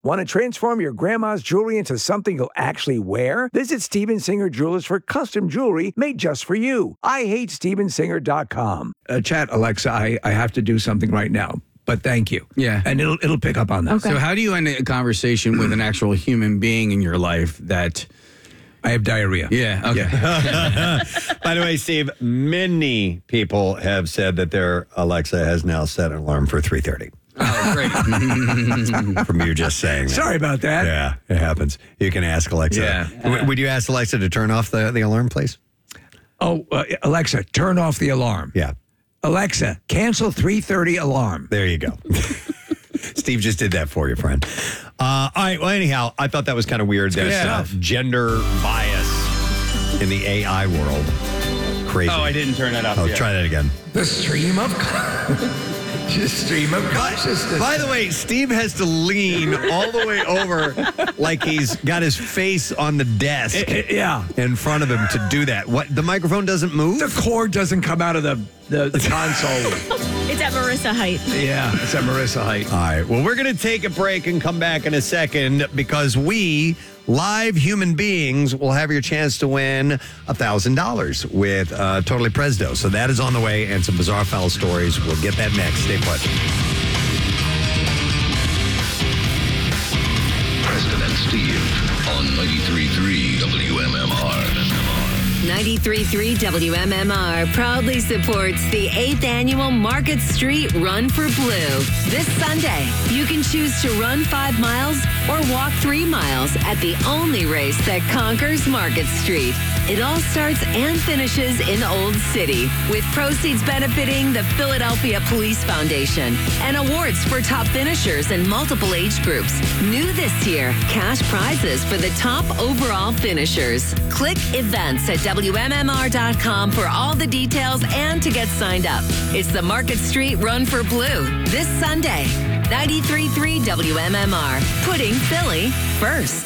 Want to transform your grandma's jewelry into something you'll actually wear? Visit Steven Singer Jewelers for custom jewelry made just for you. IHateStevenSinger.com. Chat, Alexa, I have to do something right now, but thank you. Yeah. And it'll pick up on that. Okay. So how do you end a conversation with an actual human being in your life that... I have diarrhea. Yeah, okay. Yeah. By the way, Steve, many people have said that their Alexa has now set an alarm for 3:30. Oh, great. From you just saying that. Sorry about that. Yeah, it happens. You can ask Alexa. Yeah. Would you ask Alexa to turn off the alarm, please? Oh, Alexa, turn off the alarm. Yeah. Alexa, cancel 3:30 alarm. There you go. Steve just did that for you, friend. All right. Well, anyhow, I thought that was kind of weird. That gender bias in the AI world. Crazy. Oh, I didn't turn that off yet. Try that again. The stream of consciousness. By the way, Steve has to lean all the way over like he's got his face on the desk in front of him to do that. What? The microphone doesn't move? The cord doesn't come out of the console. It's at Marissa height. Yeah, it's at Marissa height. All right. Well, we're going to take a break and come back in a second because we, live human beings, will have your chance to win $1,000 with Totally Presdo. So that is on the way and some bizarre foul stories. We'll get that next. Stay put. Preston and Steve on 93.3 WMMR. 93.3 WMMR proudly supports the 8th annual Market Street Run for Blue. This Sunday, you can choose to run 5 miles or walk 3 miles at the only race that conquers Market Street. It all starts and finishes in Old City, with proceeds benefiting the Philadelphia Police Foundation and awards for top finishers in multiple age groups. New this year, cash prizes for the top overall finishers. Click events at WMMR.com for all the details and to get signed up. It's the Market Street Run for Blue this Sunday. 93.3 WMMR, putting Philly first.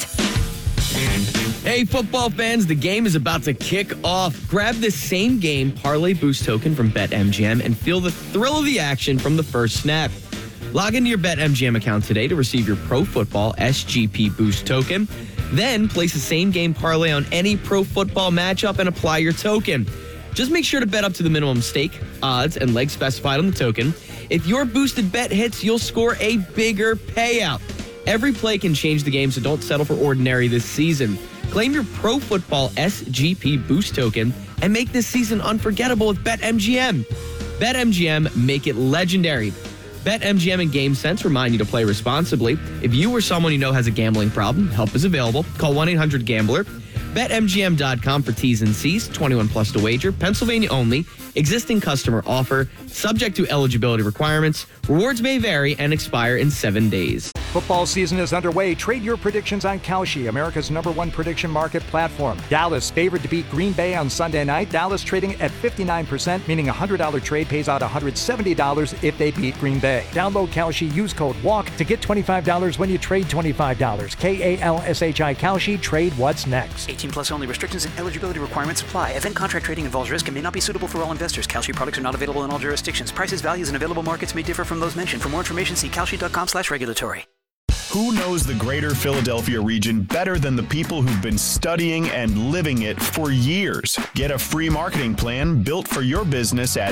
Hey, football fans, the game is about to kick off. Grab the same game parlay boost token from BetMGM and feel the thrill of the action from the first snap. Log into your BetMGM account today to receive your Pro Football SGP boost token. Then place the same game parlay on any pro football matchup and apply your token. Just make sure to bet up to the minimum stake, odds, and legs specified on the token. If your boosted bet hits, you'll score a bigger payout. Every play can change the game, so don't settle for ordinary this season. Claim your Pro Football SGP boost token and make this season unforgettable with BetMGM. BetMGM, make it legendary. BetMGM and GameSense remind you to play responsibly. If you or someone you know has a gambling problem, help is available. Call 1-800-GAMBLER. BetMGM.com for T's and C's. 21 plus to wager. Pennsylvania only. Existing customer offer. Subject to eligibility requirements. Rewards may vary and expire in 7 days. Football season is underway. Trade your predictions on Kalshi, America's #1 prediction market platform. Dallas favored to beat Green Bay on Sunday night. Dallas trading at 59%, meaning a $100 trade pays out $170 if they beat Green Bay. Download Kalshi, use code WALK to get $25 when you trade $25. KALSHI Kalshi, trade what's next. 18 plus only. Restrictions and eligibility requirements apply. Event contract trading involves risk and may not be suitable for all investors. Kalshi products are not available in all jurisdictions. Prices, values, and available markets may differ from those mentioned. For more information, see kalshi.com/regulatory. Who knows the greater Philadelphia region better than the people who've been studying and living it for years? Get a free marketing plan built for your business at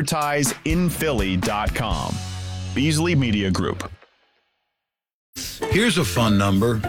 advertiseinphilly.com. Beasley Media Group. Here's a fun number,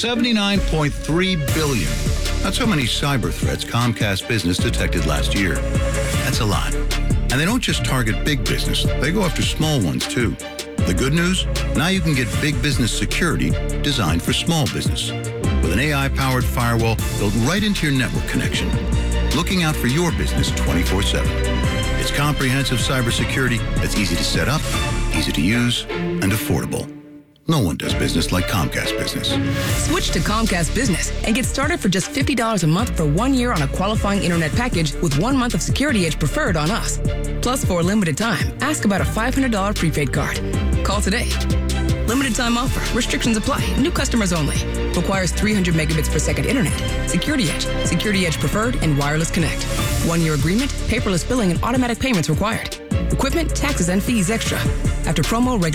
79.3 billion. That's how many cyber threats Comcast Business detected last year. That's a lot. And they don't just target big business, they go after small ones too. The good news? Now you can get big business security designed for small business. With an AI-powered firewall built right into your network connection. Looking out for your business 24/7. It's comprehensive cybersecurity that's easy to set up, easy to use, and affordable. No one does business like Comcast Business. Switch to Comcast Business and get started for just $50 a month for 1 year on a qualifying internet package with 1 month of Security Edge Preferred on us. Plus, for a limited time, ask about a $500 prepaid card. Call today. Limited time offer. Restrictions apply. New customers only. Requires 300 megabits per second internet. Security Edge, Security Edge Preferred, and Wireless Connect. 1 year agreement, paperless billing, and automatic payments required. Equipment, taxes, and fees extra. After promo, regular